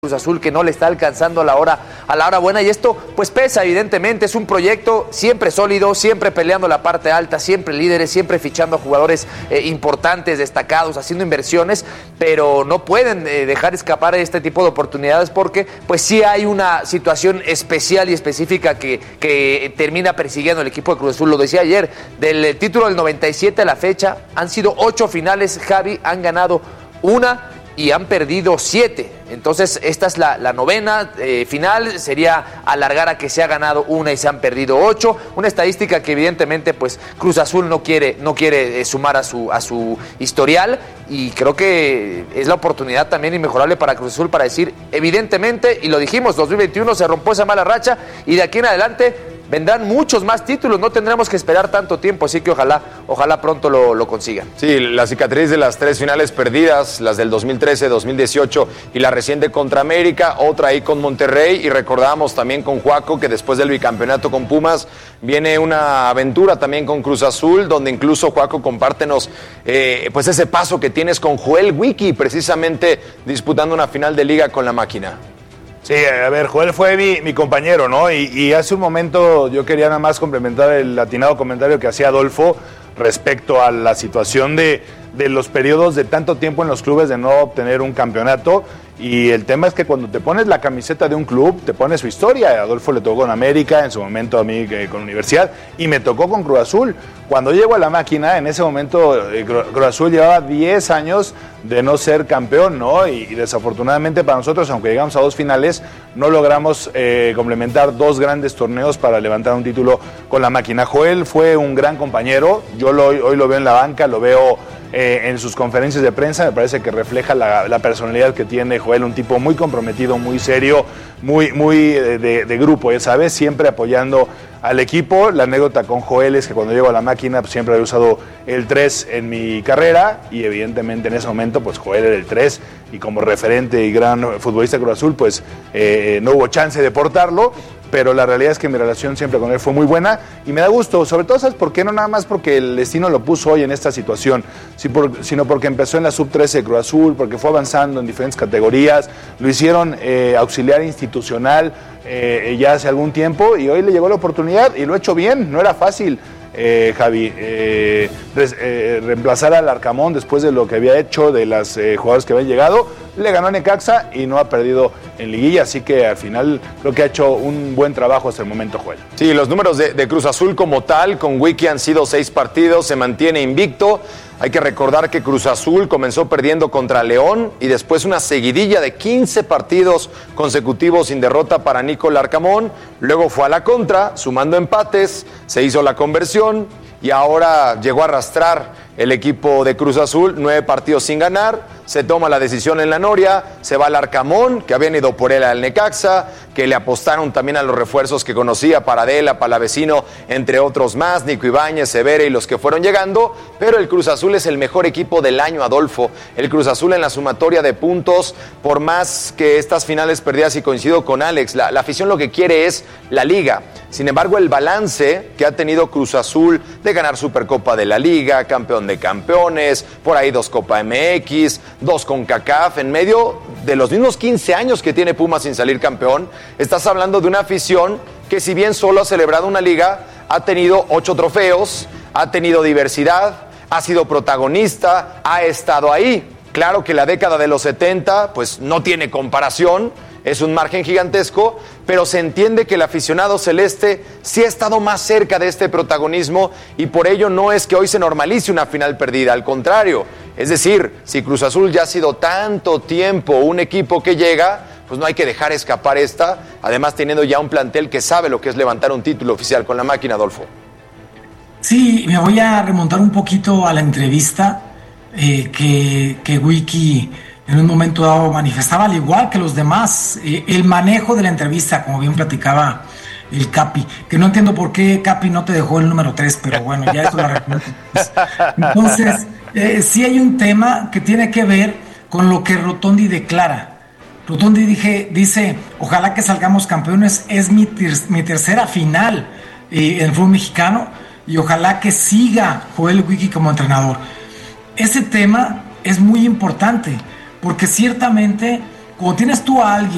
Cruz Azul que no le está alcanzando a la hora buena, y esto pues pesa evidentemente. Es un proyecto siempre sólido, siempre peleando la parte alta, siempre líderes, siempre fichando a jugadores importantes, destacados, haciendo inversiones, pero no pueden dejar escapar este tipo de oportunidades porque pues sí hay una situación especial y específica que termina persiguiendo el equipo de Cruz Azul. Lo decía ayer, del título del 97 a la fecha han sido 8 finales, Javi, han ganado 1 y han perdido 7. Entonces esta es la novena final. Sería alargar a que se ha ganado 1 y se han perdido 8. Una estadística que evidentemente pues Cruz Azul no quiere sumar a su historial, y creo que es la oportunidad también inmejorable para Cruz Azul para decir evidentemente, y lo dijimos, 2021 se rompió esa mala racha y de aquí en adelante vendrán muchos más títulos, no tendremos que esperar tanto tiempo, así que ojalá pronto lo consigan. Sí, la cicatriz de las 3 finales perdidas, las del 2013, 2018 y la reciente contra América, otra ahí con Monterrey, y recordamos también con Joaco que después del bicampeonato con Pumas viene una aventura también con Cruz Azul, donde incluso Joaco, compártenos pues ese paso que tienes con Joel Wiki, precisamente disputando una final de liga con la máquina. Sí, a ver, Joel fue mi compañero, ¿no? Y hace un momento yo quería nada más complementar el atinado comentario que hacía Adolfo respecto a la situación de los periodos de tanto tiempo en los clubes de no obtener un campeonato. Y el tema es que cuando te pones la camiseta de un club, te pones su historia. A Adolfo le tocó con América, en su momento a mí con Universidad, y me tocó con Cruz Azul. Cuando llego a la máquina, en ese momento Cruz Azul llevaba 10 años de no ser campeón, ¿no? Y desafortunadamente para nosotros, aunque llegamos a 2 finales, no logramos complementar 2 grandes torneos para levantar un título con la máquina. Joel fue un gran compañero, yo hoy lo veo en la banca, lo veo en sus conferencias de prensa, me parece que refleja la personalidad que tiene Joel, un tipo muy comprometido, muy serio, muy de grupo, ¿sabes? Siempre apoyando al equipo. La anécdota con Joel es que cuando llego a la máquina pues, siempre había usado el 3 en mi carrera, y evidentemente en ese momento pues Joel era el 3, y como referente y gran futbolista de Cruz Azul pues no hubo chance de portarlo. Pero la realidad es que mi relación siempre con él fue muy buena y me da gusto, sobre todo, ¿sabes por qué? No nada más porque el destino lo puso hoy en esta situación, sino porque empezó en la sub-13 de Cruz Azul, porque fue avanzando en diferentes categorías, lo hicieron auxiliar institucional ya hace algún tiempo, y hoy le llegó la oportunidad y lo ha hecho bien. No era fácil, Javi, reemplazar al Arcamón después de lo que había hecho, de las jugadores que habían llegado. Le ganó a Necaxa y no ha perdido en liguilla, así que al final creo que ha hecho un buen trabajo hasta el momento, Joel. Sí, los números de Cruz Azul como tal, con Wiki han sido 6 partidos, se mantiene invicto. Hay que recordar que Cruz Azul comenzó perdiendo contra León y después una seguidilla de 15 partidos consecutivos sin derrota para Nicolás Arcamón. Luego fue a la contra, sumando empates, se hizo la conversión y ahora llegó a arrastrar el equipo de Cruz Azul, 9 partidos sin ganar. Se toma la decisión en la Noria, se va al Arcamón, que habían ido por él al Necaxa, que le apostaron también a los refuerzos que conocía, Paradela, Palavecino, entre otros más, Nico Ibáñez, Severa y los que fueron llegando, pero el Cruz Azul es el mejor equipo del año, Adolfo. El Cruz Azul en la sumatoria de puntos, por más que estas finales perdidas, y coincido con Alex, la afición lo que quiere es la Liga. Sin embargo, el balance que ha tenido Cruz Azul de ganar Supercopa de la Liga, campeón de campeones, por ahí 2 Copa MX, 2 CONCACAF, en medio de los mismos 15 años que tiene Pumas sin salir campeón, estás hablando de una afición que, si bien solo ha celebrado una liga, ha tenido 8 trofeos, ha tenido diversidad, ha sido protagonista, ha estado ahí. Claro que la década de los 70 pues no tiene comparación, es un margen gigantesco, pero se entiende que el aficionado celeste sí ha estado más cerca de este protagonismo, y por ello no es que hoy se normalice una final perdida, al contrario. Es decir, si Cruz Azul ya ha sido tanto tiempo un equipo que llega, pues no hay que dejar escapar esta, además teniendo ya un plantel que sabe lo que es levantar un título oficial con la máquina, Adolfo. Sí, me voy a remontar un poquito a la entrevista que Wiki en un momento dado manifestaba, al igual que los demás, el manejo de la entrevista, como bien platicaba el Capi, que no entiendo por qué Capi no te dejó el número 3, pero bueno, ya eso lo recuerdo. Entonces, sí hay un tema que tiene que ver con lo que Rotondi declara. Rotondi dice, ojalá que salgamos campeones, es mi tercera final en el fútbol mexicano, y ojalá que siga Joel Wiki como entrenador. Ese tema es muy importante, porque ciertamente, cuando tienes tú a alguien